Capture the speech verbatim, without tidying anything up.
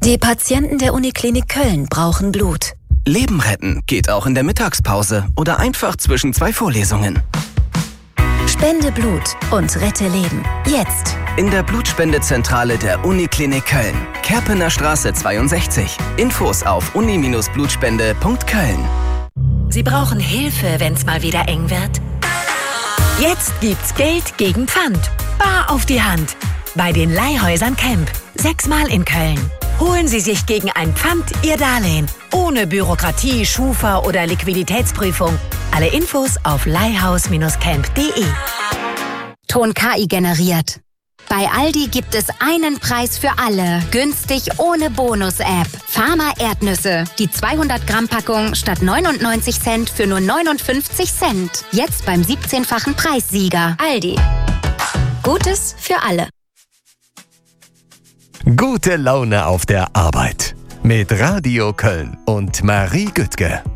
Die Patienten der Uniklinik Köln brauchen Blut. Leben retten geht auch in der Mittagspause oder einfach zwischen zwei Vorlesungen. Spende Blut und rette Leben. Jetzt. In der Blutspendezentrale der Uniklinik Köln. Kerpener Straße zweiundsechzig. Infos auf uni Bindestrich blutspende Punkt köln. Sie brauchen Hilfe, wenn's mal wieder eng wird? Jetzt gibt's Geld gegen Pfand. Bar auf die Hand. Bei den Leihhäusern Camp. Sechsmal in Köln. Holen Sie sich gegen ein Pfand Ihr Darlehen. Ohne Bürokratie, Schufa oder Liquiditätsprüfung. Alle Infos auf leihhaus Bindestrich camp Punkt de. Ton K I generiert. Bei Aldi gibt es einen Preis für alle. Günstig ohne Bonus-App. Pharma Erdnüsse. Die zweihundert Gramm Packung statt neunundneunzig Cent für nur neunundfünfzig Cent. Jetzt beim siebzehnfachen Preissieger. Aldi. Gutes für alle. Gute Laune auf der Arbeit. Mit Radio Köln und Marie Güttge.